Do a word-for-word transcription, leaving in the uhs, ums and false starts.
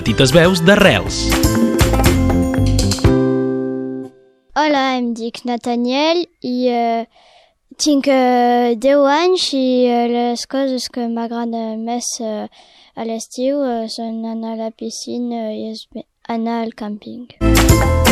petites veus d'Arrels. Hola, em dic Nathaniel i uh, tinc uh, deu anys i uh, les coses que m'agraden més uh, a l'estiu uh, són anar a la piscina i anar al càmping.